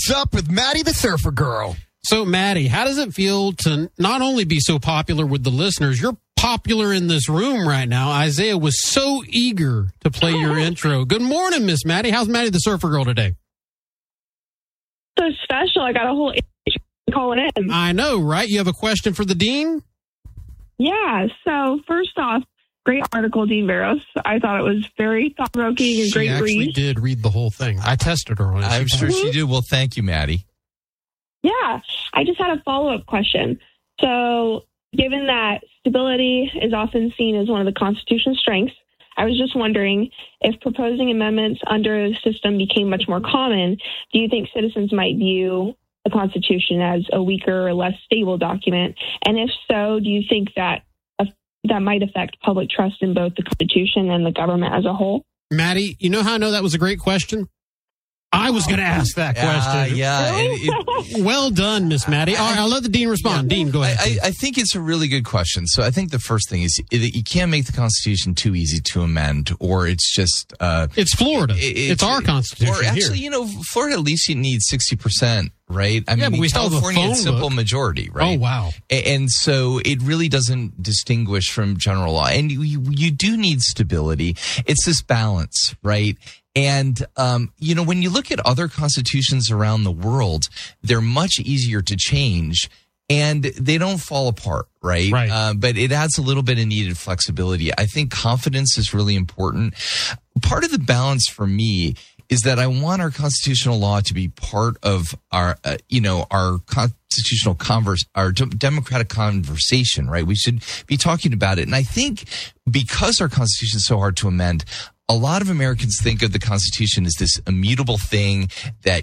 What's up with Maddie the Surfer Girl? So, Maddie, how does it feel to not only be so popular with the listeners, you're popular in this room right now. Isaiah was so eager to play your intro. Good morning, Miss Maddie. How's Maddie the Surfer Girl today? So special. I got a whole calling in. I know, right? You have a question for the Dean? Yeah. So first off, great article, Dean Barros. I thought it was very thought-provoking and great read. She actually did read the whole thing. I tested her on it. I'm sure she did. Well, thank you, Maddie. Yeah. I just had a follow-up question. So given that stability is often seen as one of the Constitution's strengths, I was just wondering if proposing amendments under the system became much more common, do you think citizens might view the Constitution as a weaker or less stable document? And if so, do you think that that might affect public trust in both the Constitution and the government as a whole? Maddie, you know how I know that was a great question? I was going to ask that question. Well done, Miss Maddie. All right, I'll let the Dean respond. Dean, go ahead. I think it's a really good question. So I think the first thing is that you can't make the Constitution too easy to amend, or it's just... it's Florida. It's our Constitution. Or actually, Florida at least you need 60%, right? I mean, but we California it's simple majority, right? Oh, wow. And so it really doesn't distinguish from general law. And you do need stability. It's this balance, right? And, when you look at other constitutions around the world, they're much easier to change and they don't fall apart, right? But it adds a little bit of needed flexibility. I think confidence is really important. Part of the balance for me is that I want our constitutional law to be part of our, our constitutional our democratic conversation, right? We should be talking about it. And I think because our Constitution is so hard to amend, a lot of Americans think of the Constitution as this immutable thing that,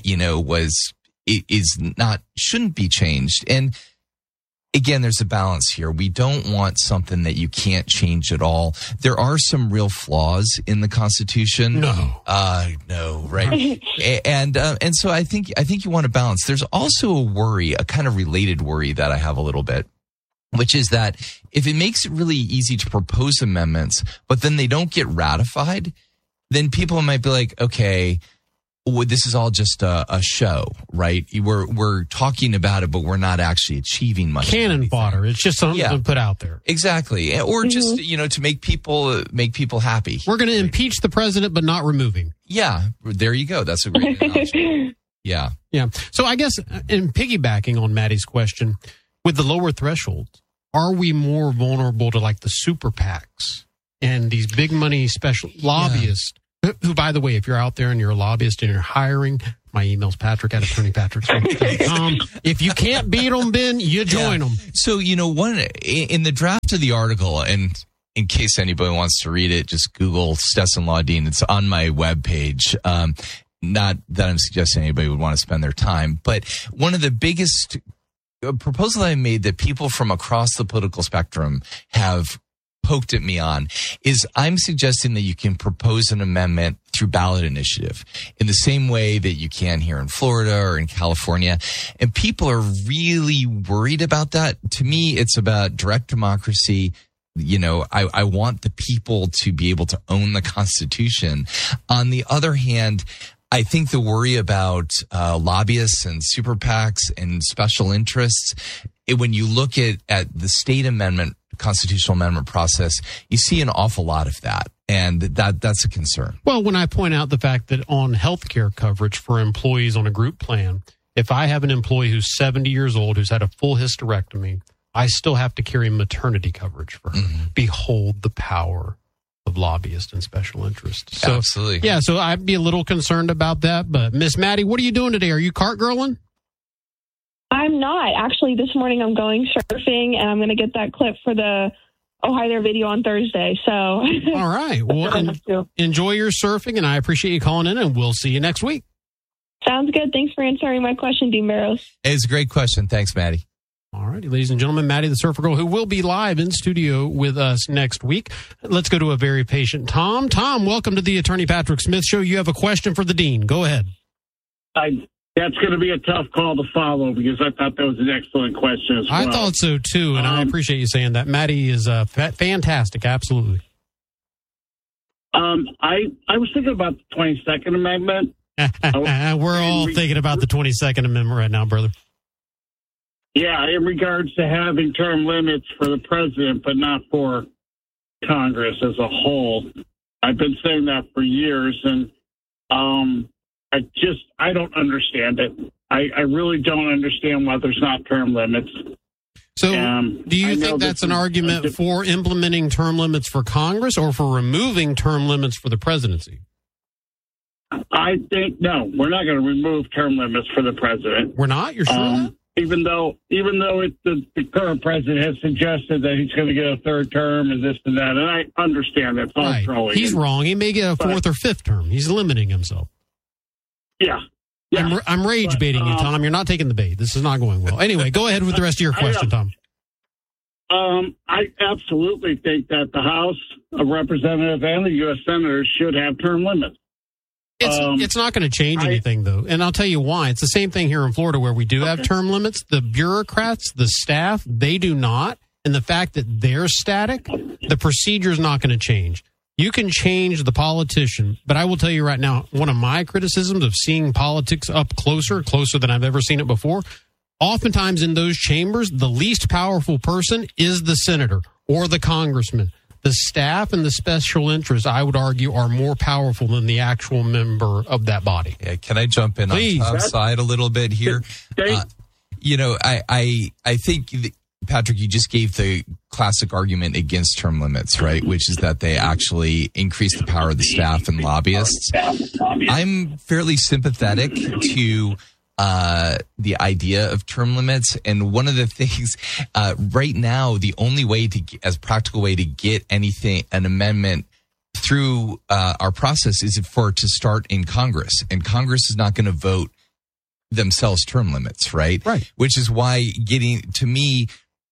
shouldn't be changed. And again, there's a balance here. We don't want something that you can't change at all. There are some real flaws in the Constitution. No, right. And so I think you want a balance. There's also a kind of related worry that I have a little bit, which is that if it makes it really easy to propose amendments, but then they don't get ratified, then people might be like, okay, well, this is all just a show, right? We're talking about it, but we're not actually achieving much. Cannon fodder. It's just something to put out there. Exactly. Or just, to make people happy. We're going to impeach the president, but not remove him. Yeah. There you go. That's a great analogy. Yeah. Yeah. So I guess in piggybacking on Maddie's question, with the lower thresholds, are we more vulnerable to like the super PACs and these big money special lobbyists who, by the way, if you're out there and you're a lobbyist and you're hiring, my email's patrick@attorneypatrick.com. If you can't beat them, Ben, you join them. So, in the draft of the article, and in case anybody wants to read it, just Google Stetson Law Dean. It's on my webpage. Not that I'm suggesting anybody would want to spend their time, but one of the biggest proposal I made that people from across the political spectrum have poked at me on is I'm suggesting that you can propose an amendment through ballot initiative in the same way that you can here in Florida or in California. And people are really worried about that. To me, it's about direct democracy. I want the people to be able to own the Constitution. On the other hand, I think the worry about lobbyists and super PACs and special interests, when you look at the state constitutional amendment process, you see an awful lot of that. And that's a concern. Well, when I point out the fact that on health care coverage for employees on a group plan, if I have an employee who's 70 years old, who's had a full hysterectomy, I still have to carry maternity coverage for her. Mm-hmm. Behold the power of lobbyists and special interests. So, absolutely. Yeah, so I'd be a little concerned about that. But Miss Maddie, what are you doing today? Are you cart girling? I'm not. Actually, this morning I'm going surfing, and I'm going to get that clip for the Oh Hi There video on Thursday. So, all right. Well, enjoy your surfing, and I appreciate you calling in, and we'll see you next week. Sounds good. Thanks for answering my question, Dean Barros. It's a great question. Thanks, Maddie. All righty, ladies and gentlemen, Maddie the Surfer Girl, who will be live in studio with us next week. Let's go to a very patient Tom. Tom, welcome to the Attorney Patrick Smith Show. You have a question for the Dean. Go ahead. That's going to be a tough call to follow because I thought that was an excellent question as well. I thought so, too, and I appreciate you saying that. Maddie is fantastic, absolutely. I was thinking about the 22nd Amendment, We're all thinking about the 22nd Amendment right now, brother. Yeah, in regards to having term limits for the president, but not for Congress as a whole. I've been saying that for years, and I don't understand it. I really don't understand why there's not term limits. So do you think that's an argument for implementing term limits for Congress or for removing term limits for the presidency? I think, no, we're not going to remove term limits for the president. We're not? You're sure of that? Even though the current president has suggested that he's going to get a third term and this and that, and I understand that's all throwing. He's wrong. He may get a fourth or fifth term. He's limiting himself. Yeah. I'm rage baiting you, Tom. You're not taking the bait. This is not going well. Anyway, go ahead with the rest of your question, Tom. I absolutely think that the House of Representatives and the U.S. Senators should have term limits. It's not going to change anything, though. And I'll tell you why. It's the same thing here in Florida where we do have term limits. The bureaucrats, the staff, they do not. And the fact that they're static, the procedure is not going to change. You can change the politician, but I will tell you right now, one of my criticisms of seeing politics up closer than I've ever seen it before, oftentimes in those chambers, the least powerful person is the senator or the congressman. The staff and the special interests, I would argue, are more powerful than the actual member of that body. Yeah, can I jump in on Tom's side a little bit here? I think, Patrick, you just gave the classic argument against term limits, right? Which is that they actually increase the power of the staff and lobbyists. I'm fairly sympathetic to the idea of term limits. And one of the things right now, the only way as practical way to get an amendment through our process is for it to start in Congress. And Congress is not going to vote themselves term limits, right? Right. Which is why to me,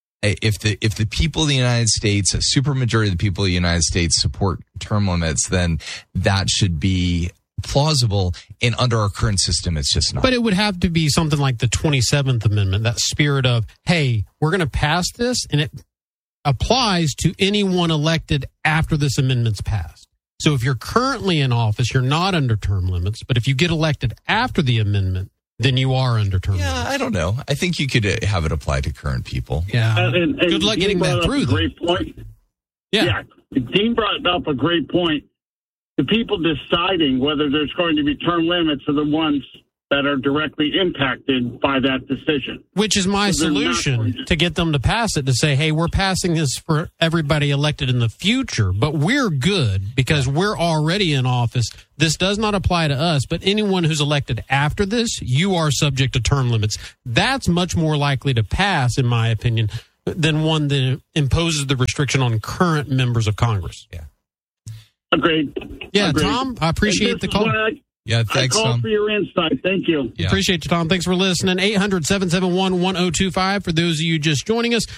if the people of the United States, a supermajority of the people of the United States support term limits, then that should be plausible. And under our current system, it's just not. But it would have to be something like the 27th Amendment, that spirit of, hey, we're going to pass this, and it applies to anyone elected after this amendment's passed. So if you're currently in office, you're not under term limits. But if you get elected after the amendment, then you are under term limits. I don't know. I think you could have it apply to current people. Yeah. And good luck getting that through. Great point. Yeah. Dean brought up a great point. The people deciding whether there's going to be term limits are the ones that are directly impacted by that decision. Which is my solution to get them to pass it, to say, hey, we're passing this for everybody elected in the future, but we're good because we're already in office. This does not apply to us, but anyone who's elected after this, you are subject to term limits. That's much more likely to pass, in my opinion, than one that imposes the restriction on current members of Congress. Yeah. Agreed. Yeah, Agreed. Tom, I appreciate the call. Yeah, thanks, Tom. Tom. For your insight. Thank you. Yeah. Appreciate you, Tom. Thanks for listening. 800-771-1025. For those of you just joining us,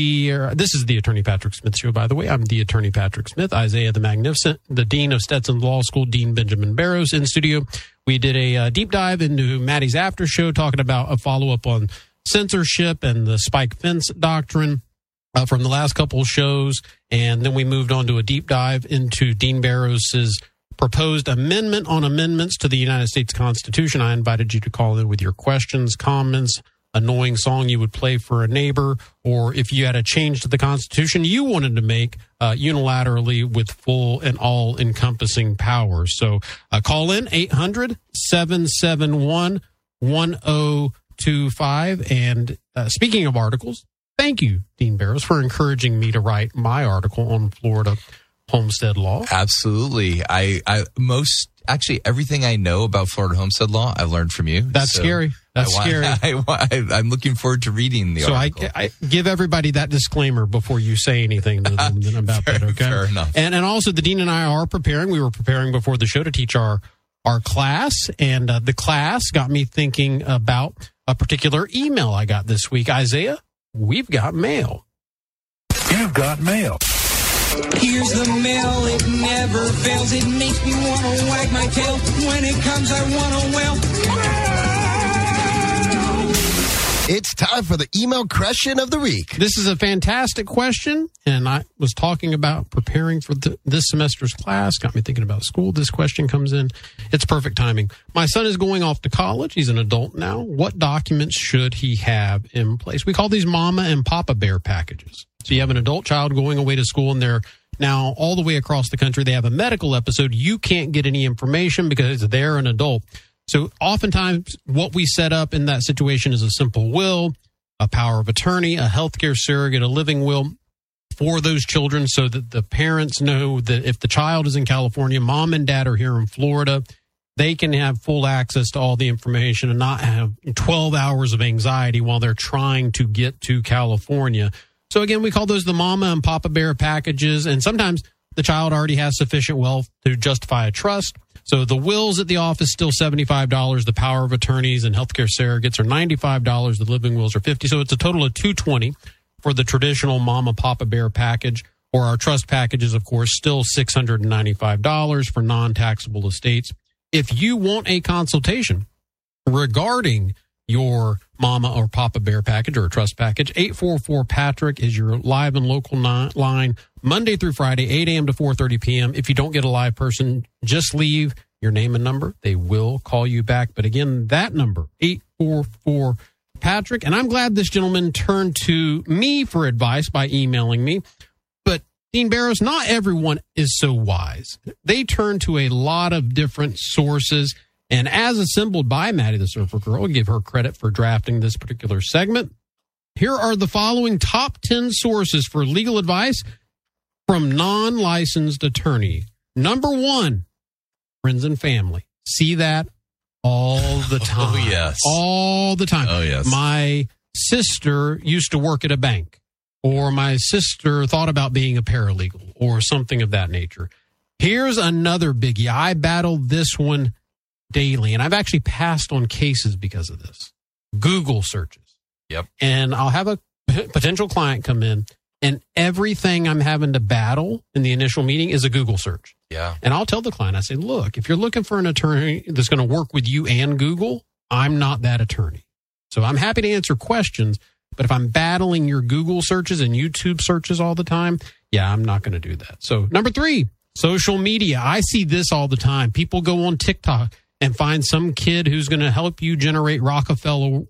this is the Attorney Patrick Smith Show, by the way. I'm the Attorney Patrick Smith, Isaiah the Magnificent, the Dean of Stetson Law School, Dean Benjamin Barrows in studio. We did a deep dive into Maddie's after show, talking about a follow-up on censorship and the spike fence doctrine from the last couple of shows. And then we moved on to a deep dive into Dean Barrows' proposed amendment on amendments to the United States Constitution. I invited you to call in with your questions, comments, annoying song you would play for a neighbor, or if you had a change to the Constitution you wanted to make unilaterally with full and all-encompassing powers. So call in 800-771-1025. And speaking of articles, thank you, Dean Barrows, for encouraging me to write my article on Florida homestead law. Absolutely. Actually, everything I know about Florida homestead law, I've learned from you. That's scary. That's scary. I'm looking forward to reading the article. So I give everybody that disclaimer before you say anything to them about that, okay? Fair enough. And also, the Dean and I are preparing. We were preparing before the show to teach our class, and the class got me thinking about a particular email I got this week. Isaiah, we've got mail. You've got mail. Here's the mail, it never fails. It makes me want to wag my tail. When it comes, I want to wail. It's time for the email question of the week. This is a fantastic question, and I was talking about preparing for this semester's class. Got me thinking about school. This question comes in. It's perfect timing. My son is going off to college. He's an adult now. What documents should he have in place? We call these Mama and Papa Bear packages. So you have an adult child going away to school, and they're now all the way across the country. They have a medical episode. You can't get any information because they're an adult. So oftentimes what we set up in that situation is a simple will, a power of attorney, a healthcare surrogate, a living will for those children so that the parents know that if the child is in California, mom and dad are here in Florida, they can have full access to all the information and not have 12 hours of anxiety while they're trying to get to California. So again, we call those the Mama and Papa Bear packages. And sometimes the child already has sufficient wealth to justify a trust. So the wills at the office still $75. The power of attorneys and healthcare surrogates are $95. The living wills are $50. So it's a total of $220 for the traditional Mama Papa Bear package. Or our trust packages, of course, still $695 for non-taxable estates. If you want a consultation regarding your Mama or Papa Bear package or a trust package, 844-PATRICK is your live and local line, Monday through Friday, 8 a.m. to 4:30 p.m. If you don't get a live person, just leave your name and number. They will call you back. But again, that number, 844-PATRICK. And I'm glad this gentleman turned to me for advice by emailing me. But Dean Barrows, not everyone is so wise. They turn to a lot of different sources. And as assembled by Maddie the Surfer Girl, give her credit for drafting this particular segment. Here are the following top 10 sources for legal advice from non-licensed attorney. Number 1, friends and family. See that all the time. Oh, yes. All the time. Oh, yes. My sister used to work at a bank, or my sister thought about being a paralegal, or something of that nature. Here's another biggie. I battled this one daily, and I've actually passed on cases because of this. Google searches. Yep. And I'll have a potential client come in, and everything I'm having to battle in the initial meeting is a Google search. Yeah. And I'll tell the client, I say, look, if you're looking for an attorney that's going to work with you and Google, I'm not that attorney. So I'm happy to answer questions, but if I'm battling your Google searches and YouTube searches all the time, yeah, I'm not going to do that. So number 3, social media. I see this all the time. People go on TikTok and find some kid who's going to help you generate Rockefeller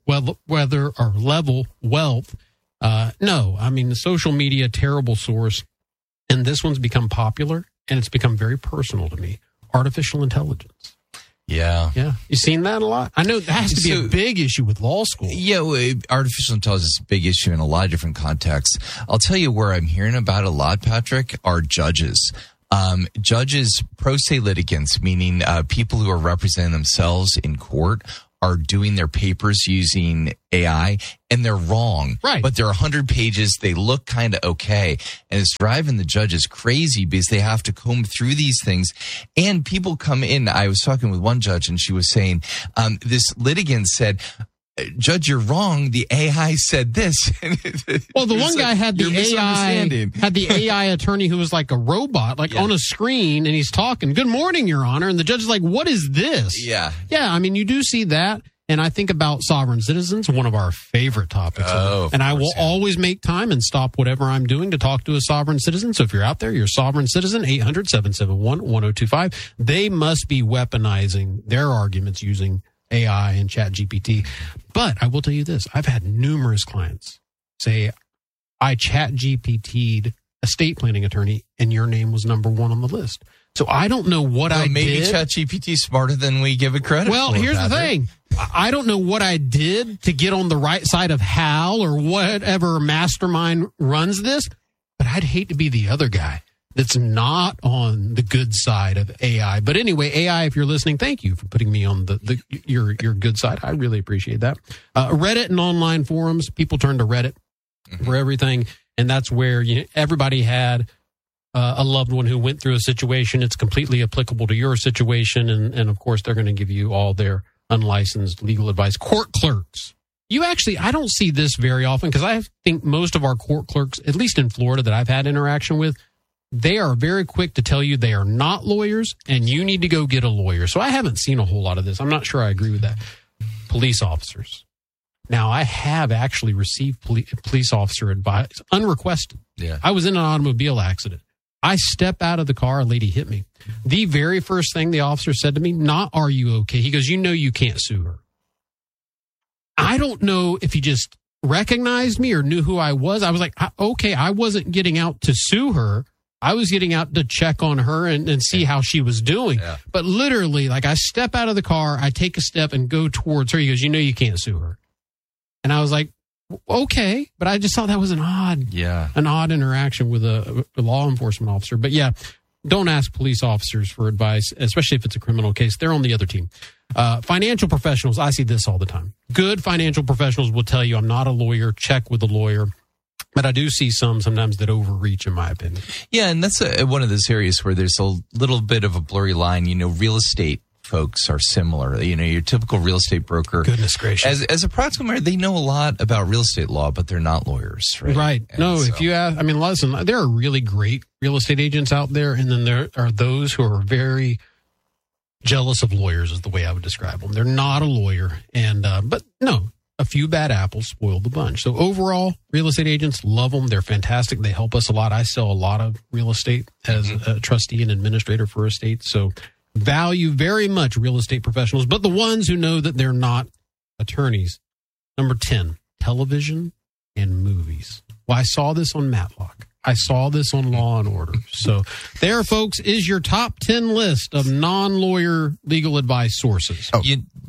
level wealth. No, I mean, the social media, terrible source. And this one's become popular, and it's become very personal to me. Artificial intelligence. Yeah. Yeah. You've seen that a lot? I know that has to be a big issue with law school. Yeah, well, artificial intelligence is a big issue in a lot of different contexts. I'll tell you where I'm hearing about it a lot, Patrick, are judges. Judges, pro se litigants, meaning people who are representing themselves in court, are doing their papers using AI, and they're wrong. Right. But they're 100 pages. They look kind of okay. And it's driving the judges crazy because they have to comb through these things. And people come in. I was talking with one judge, and she was saying, this litigant said, Judge, you're wrong. The AI said this. Well, the one guy had the AI attorney who was like a robot, on a screen, and he's talking, "Good morning, Your Honor," and the judge is like, "What is this?" Yeah. I mean, you do see that, and I think about sovereign citizens, one of our favorite topics. And I will always make time and stop whatever I'm doing to talk to a sovereign citizen. So if you're out there, you're a sovereign citizen, 800-771-1025. They must be weaponizing their arguments using AI and ChatGPT. But I will tell you this. I've had numerous clients say, I ChatGPT'd estate planning attorney, and your name was number 1 on the list. So I don't know what I maybe did. Maybe ChatGPT's smarter than we give it credit for. Here's the thing. I don't know what I did to get on the right side of Hal or whatever mastermind runs this, but I'd hate to be the other guy that's not on the good side of AI. But anyway, AI, if you're listening, thank you for putting me on your good side. I really appreciate that. Reddit and online forums, people turn to Reddit for everything, and that's where everybody had a loved one who went through a situation. It's completely applicable to your situation, and of course, they're going to give you all their unlicensed legal advice. Court clerks. I don't see this very often because I think most of our court clerks, at least in Florida that I've had interaction with, they are very quick to tell you they are not lawyers and you need to go get a lawyer. So I haven't seen a whole lot of this. I'm not sure I agree with that. Police officers. Now, I have actually received police officer advice, unrequested. Yeah. I was in an automobile accident. I step out of the car, a lady hit me. The very first thing the officer said to me, not, "Are you okay?" He goes, "You know you can't sue her." I don't know if he just recognized me or knew who I was. I was like, okay, I wasn't getting out to sue her. I was getting out to check on her and see how she was doing. Yeah. But literally, like, I step out of the car, I take a step and go towards her. He goes, "You know you can't sue her." And I was like, okay, but I just thought that was an odd interaction with a law enforcement officer. But yeah, don't ask police officers for advice, especially if it's a criminal case. They're on the other team. Financial professionals, I see this all the time. Good financial professionals will tell you, "I'm not a lawyer, check with a lawyer." But I do see sometimes that overreach, in my opinion. Yeah, and that's one of those areas where there's a little bit of a blurry line. Real estate folks are similar. Your typical real estate broker. Goodness gracious. As a practical matter, they know a lot about real estate law, but they're not lawyers, right? Right. And no, so, if you ask, listen, there are really great real estate agents out there, and then there are those who are very jealous of lawyers, is the way I would describe them. They're not a lawyer, and but no, a few bad apples spoil the bunch. So overall, real estate agents, love them. They're fantastic. They help us a lot. I sell a lot of real estate as a trustee and administrator for estates. So value very much real estate professionals, but the ones who know that they're not attorneys. Number 10, television and movies. Well, I saw this on Matlock. I saw this on Law and Order. So there, folks, is your top 10 list of non-lawyer legal advice sources. Oh.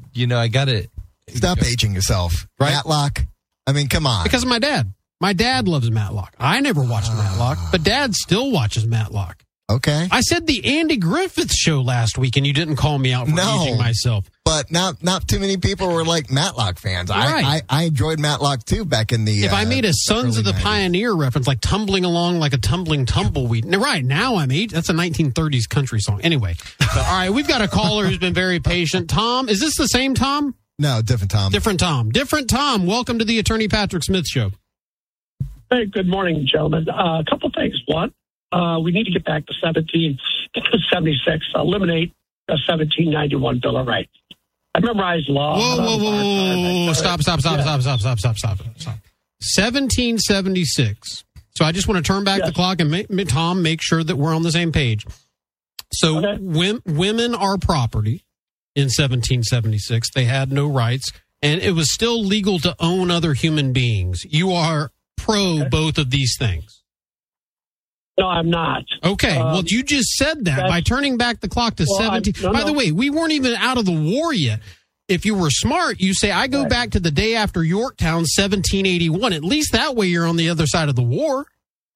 I got to... Stop aging yourself. Right? Matlock. I mean, come on. Because of my dad. My dad loves Matlock. I never watched Matlock, but Dad still watches Matlock. Okay. I said the Andy Griffith Show last week, and you didn't call me out for aging myself. But not too many people were like Matlock fans. Right. I enjoyed Matlock too back in the. If I made a Sons of the 90s. Pioneer reference, like tumbling along like a tumbling tumbleweed. Right now I'm 8. That's a 1930s country song. Anyway, so, all right, we've got a caller who's been very patient. Tom, is this the same Tom? No, different Tom. Different Tom. Different Tom. Welcome to the Attorney Patrick Smith Show. Hey, good morning, gentlemen. A couple things. One, we need to get back to 1776, eliminate the 1791 Bill of Rights. I memorized law. Whoa. Stop. 1776. So I just want to turn back the clock and Tom, make sure that we're on the same page. So women are property in 1776. They had no rights, and it was still legal to own other human beings. You are pro both of these things. No, I'm not. Okay. Well, you just said that by turning back the clock to 17. By the way, we weren't even out of the war yet. If you were smart, you say, I go back to the day after Yorktown, 1781. At least that way you're on the other side of the war.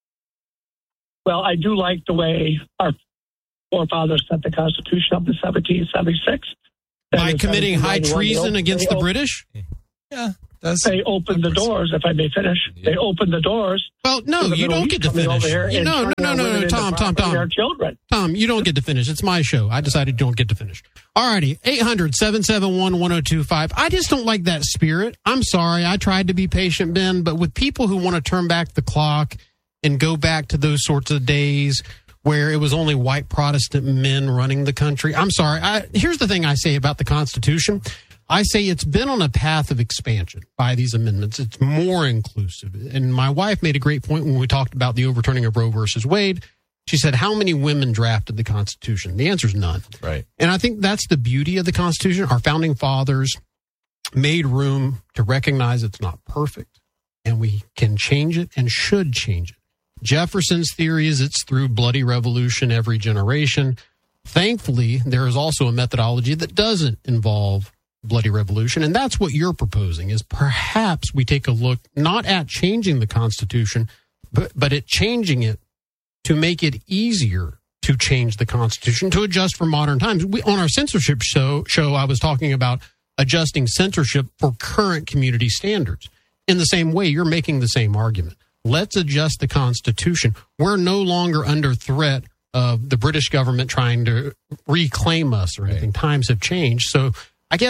Well, I do like the way our forefathers set the Constitution up in 1776. By committing high treason against the British? Yeah. They opened the doors, if I may finish. They opened the doors. Well, no, you don't get to finish. No, Tom. Tom, you don't get to finish. It's my show. I decided you don't get to finish. All righty, 800-771-1025. I just don't like that spirit. I'm sorry. I tried to be patient, Ben, but with people who want to turn back the clock and go back to those sorts of days where it was only white Protestant men running the country, I'm sorry. Here's the thing I say about the Constitution. I say it's been on a path of expansion by these amendments. It's more inclusive. And my wife made a great point when we talked about the overturning of Roe versus Wade. She said, how many women drafted the Constitution? The answer is none. Right. And I think that's the beauty of the Constitution. Our founding fathers made room to recognize it's not perfect, and we can change it and should change it. Jefferson's theory is it's through bloody revolution every generation. Thankfully, there is also a methodology that doesn't involve bloody revolution, and that's what you're proposing, is perhaps we take a look not at changing the Constitution, but at changing it to make it easier to change the Constitution, to adjust for modern times. On our censorship show, I was talking about adjusting censorship for current community standards. In the same way, you're making the same argument. Let's adjust the Constitution. We're no longer under threat of the British government trying to reclaim us or anything. Times have changed. So I guess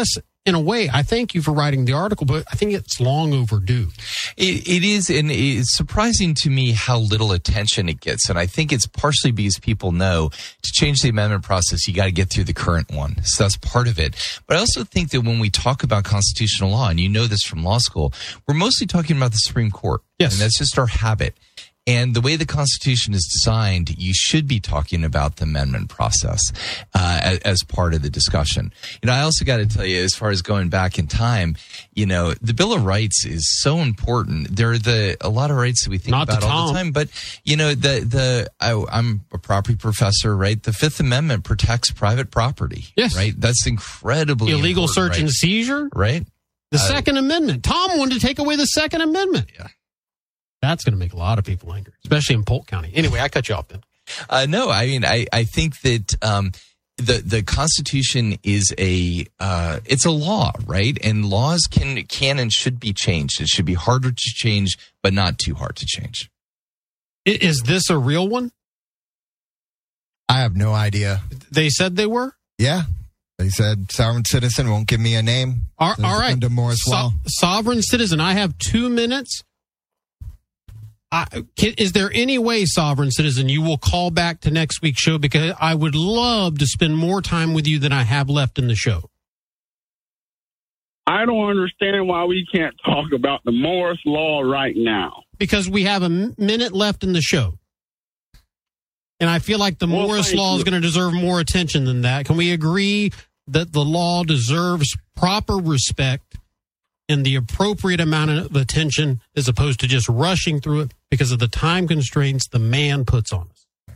in a way, I thank you for writing the article, but I think it's long overdue. It is, and it's surprising to me how little attention it gets. And I think it's partially because people know to change the amendment process, you got to get through the current one. So that's part of it. But I also think that when we talk about constitutional law, and you know this from law school, we're mostly talking about the Supreme Court. Yes. And that's just our habit. And the way the Constitution is designed, you should be talking about the amendment process as part of the discussion. I also got to tell you, as far as going back in time, the Bill of Rights is so important. There are a lot of rights that we think about all the time. But I'm a property professor, right? The Fifth Amendment protects private property. Yes, right. That's incredibly illegal important, search and seizure, right? The Second Amendment. Tom wanted to take away the Second Amendment. Yeah. That's going to make a lot of people angry, especially in Polk County. Anyway, I cut you off then. No, I mean, I think that the Constitution is it's a law, right? And laws can and should be changed. It should be harder to change, but not too hard to change. Is this a real one? I have no idea. They said they were? Yeah. They said sovereign citizen, won't give me a name. All right. Under Morris Law. Sovereign citizen, I have 2 minutes. Is there any way, sovereign citizen, you will call back to next week's show? Because I would love to spend more time with you than I have left in the show. I don't understand why we can't talk about the Morris Law right now. Because we have a minute left in the show. And I feel like the Morris Law is going to deserve more attention than that. Can we agree that the law deserves proper respect and the appropriate amount of attention as opposed to just rushing through it because of the time constraints the man puts on us?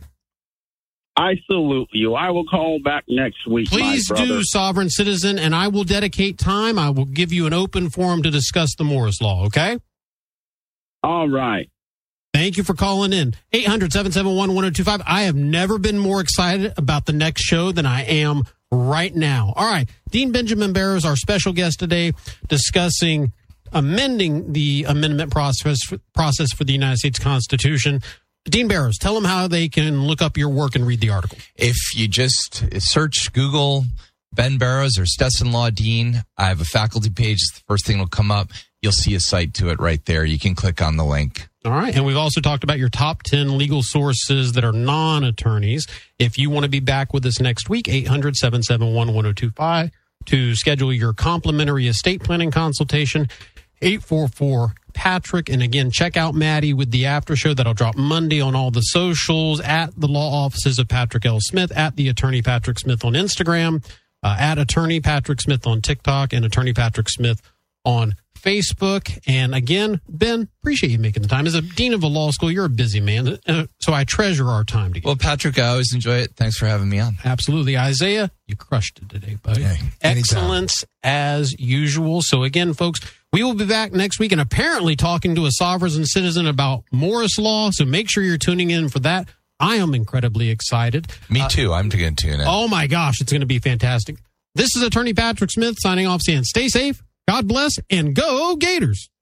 I salute you. I will call back next week, Please my brother. do, sovereign citizen, and I will dedicate time. I will give you an open forum to discuss the Morris Law, okay? All right. Thank you for calling in. 800-771-1025. I have never been more excited about the next show than I am right now. All right. Dean Benjamin Barrows, our special guest today, discussing amending the amendment process for the United States Constitution. Dean Barrows, tell them how they can look up your work and read the article. If you just search Google Ben Barrows or Stetson Law Dean, I have a faculty page. It's the first thing that'll come up. You'll see a site to it right there. You can click on the link. All right. And we've also talked about your top 10 legal sources that are non-attorneys. If you want to be back with us next week, 800-771-1025 to schedule your complimentary estate planning consultation, 844-PATRICK. And again, check out Maddie with the after show that'll drop Monday on all the socials, at the law offices of Patrick L. Smith, at the Attorney Patrick Smith on Instagram, at Attorney Patrick Smith on TikTok, and Attorney Patrick Smith on Facebook. And again, Ben, appreciate you making the time. As a dean of a law school, you're a busy man, so I treasure our time together. Well, Patrick, I always enjoy it. Thanks for having me on. Absolutely. Isaiah, you crushed it today, buddy. Yeah, excellence as usual. So again, folks, we will be back next week and apparently talking to a sovereign citizen about Morris Law, so make sure you're tuning in for that. I am incredibly excited. Me too. I'm going to tune in. Oh my gosh, it's going to be fantastic. This is Attorney Patrick Smith signing off saying stay safe, God bless, and go Gators.